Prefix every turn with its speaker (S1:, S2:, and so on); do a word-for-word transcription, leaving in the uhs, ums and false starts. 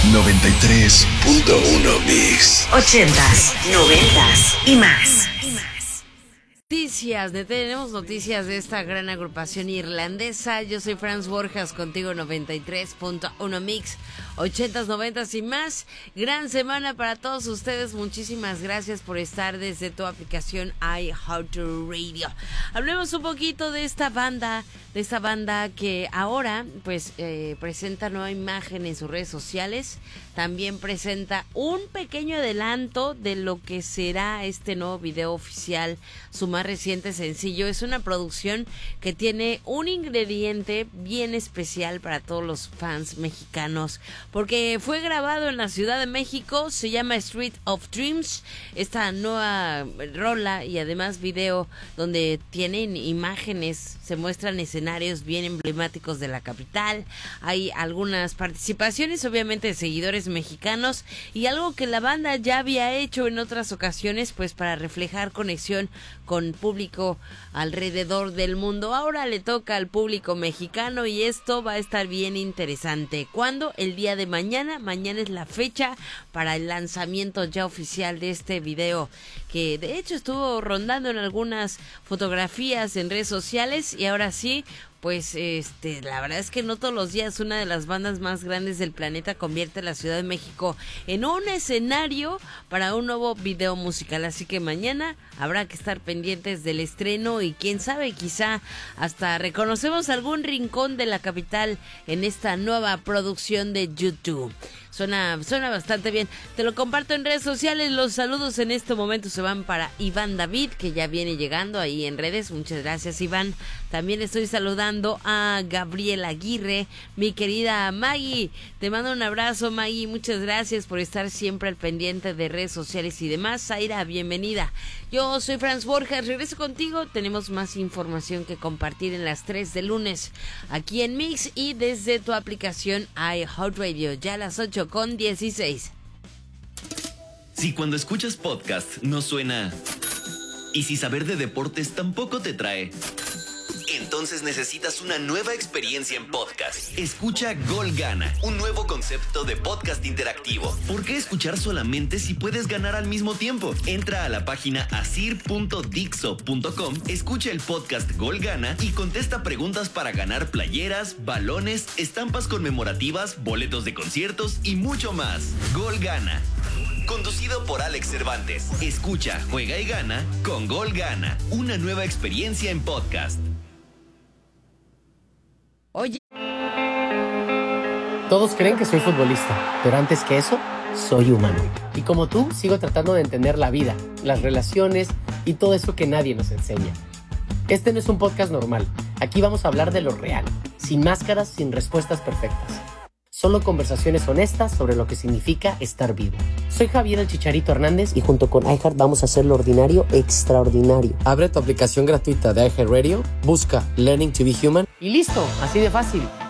S1: noventa y tres punto uno Mix.
S2: Ochentas, noventas y más.
S3: Noticias, tenemos noticias de esta gran agrupación irlandesa. Yo soy Franz Borjas, contigo noventa y tres punto uno Mix, ochentas, noventas y más. Gran semana para todos ustedes. Muchísimas gracias por estar desde tu aplicación iHeartRadio. Hablemos un poquito de esta banda, de esta banda que ahora pues eh, presenta nueva imagen en sus redes sociales. También presenta un pequeño adelanto de lo que será este nuevo video oficial, su más reciente sencillo. Es una producción que tiene un ingrediente bien especial para todos los fans mexicanos, porque fue grabado en la Ciudad de México. Se llama Street of Dreams, esta nueva rola y además video donde tienen imágenes, se muestran escenarios bien emblemáticos de la capital. Hay algunas participaciones obviamente de seguidores mexicanos y algo que la banda ya había hecho en otras ocasiones, pues para reflejar conexión con público alrededor del mundo. Ahora le toca al público mexicano y esto va a estar bien interesante. ¿Cuándo? El día de mañana. Mañana es la fecha para el lanzamiento ya oficial de este video, que de hecho estuvo rondando en algunas fotografías en redes sociales. Y ahora sí, pues este, la verdad es que no todos los días una de las bandas más grandes del planeta convierte a la Ciudad de México en un escenario para un nuevo video musical. Así que mañana habrá que estar pendientes del estreno y quién sabe, quizá hasta reconocemos algún rincón de la capital en esta nueva producción de YouTube. Suena, suena bastante bien. Te lo comparto en redes sociales. Los saludos en este momento se van para Iván David, que ya viene llegando ahí en redes. Muchas gracias, Iván. También estoy saludando a Gabriela Aguirre, mi querida Maggie. Te mando un abrazo, Maggie. Muchas gracias por estar siempre al pendiente de redes sociales y demás. Zaira, bienvenida. Yo soy Franz Borjas. Regreso contigo. Tenemos más información que compartir en las tres de lunes aquí en Mix y desde tu aplicación iHeartRadio. Ya a las ocho con dieciséis.
S4: Si cuando escuchas podcast no suena y si saber de deportes tampoco te trae, entonces necesitas una nueva experiencia en podcast. Escucha Gol Gana, un nuevo concepto de podcast interactivo. ¿Por qué escuchar solamente si puedes ganar al mismo tiempo? Entra a la página asir punto dixo punto com, escucha el podcast Gol Gana y contesta preguntas para ganar playeras, balones, estampas conmemorativas, boletos de conciertos y mucho más. Gol Gana, conducido por Alex Cervantes. Escucha, juega y gana con Gol Gana, una nueva experiencia en podcast.
S3: Oye,
S5: todos creen que soy futbolista, pero antes que eso, soy humano. Y como tú, sigo tratando de entender la vida, las relaciones y todo eso que nadie nos enseña. Este no es un podcast normal. Aquí vamos a hablar de lo real, sin máscaras, sin respuestas perfectas. Solo conversaciones honestas sobre lo que significa estar vivo. Soy Javier el Chicharito Hernández y junto con iHeart vamos a hacer lo ordinario extraordinario. Abre tu aplicación gratuita de iHeartRadio, busca Learning to be Human y listo, así de fácil.